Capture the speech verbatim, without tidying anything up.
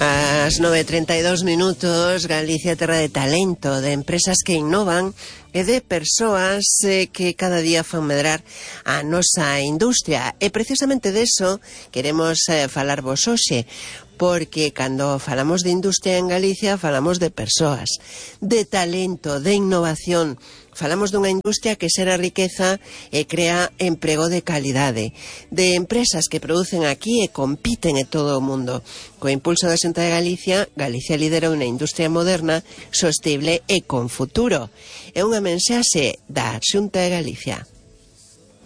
Ás nove e trinta e dous minutos, Galicia, terra de talento, de empresas que innovan e de persoas eh, que cada día fan medrar a nosa industria. E precisamente deso queremos eh, falarvos hoxe, porque cando falamos de industria en Galicia falamos de persoas, de talento, de innovación. Falamos dunha industria que xera riqueza e crea emprego de calidade, de empresas que producen aquí e compiten en todo o mundo. Co impulso da Xunta de Galicia, Galicia lidera unha industria moderna, sostible e con futuro. É unha mensaxe da Xunta de Galicia.